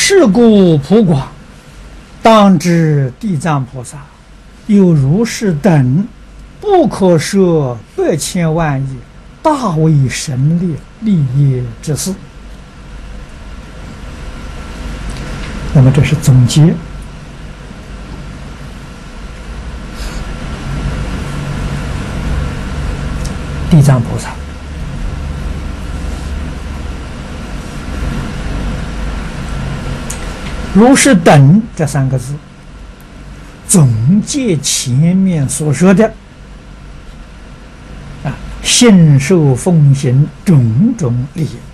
是故普广，当知地藏菩萨有如是等不可说百千万亿大为神力利业之事。那么这是总结。地藏菩萨如是等这三个字，总结前面所说的信受奉行种种利益，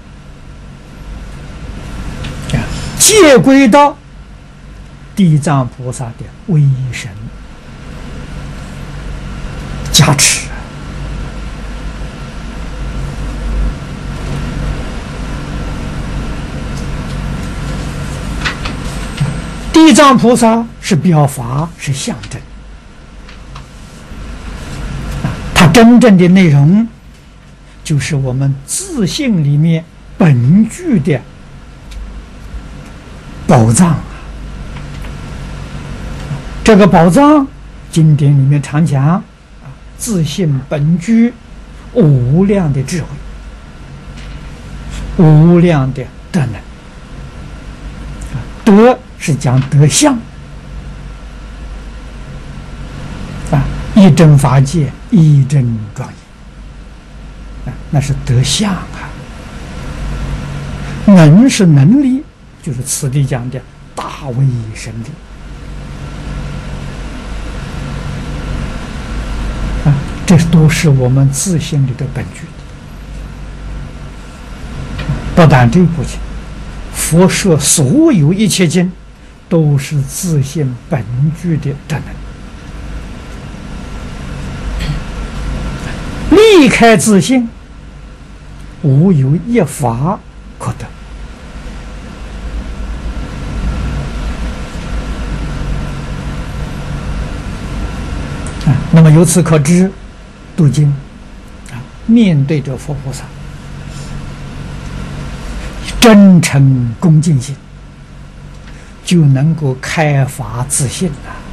皆归到地藏菩萨的威神加持。地藏菩萨是表法，是象征，它真正的内容就是我们自性里面本具的宝藏。这个宝藏，经典里面常讲，自性本具无量的智慧，无量的德能。德是讲德相，一真法界，一真庄严，那是德相啊。能是能力，就是此地讲的大威神力。这都是我们自性里的本具的。不但这部经，佛说所有一切经都是自性本具的德能，离开自性，无有一法可得。那么由此可知，读经面对着佛菩萨，真诚恭敬心，就能够开发自信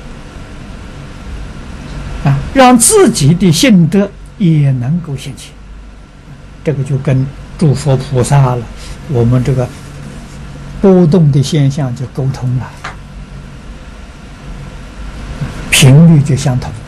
让自己的性德也能够现起。这个就跟诸佛菩萨了，我们这个波动的现象就沟通了，频率就相同。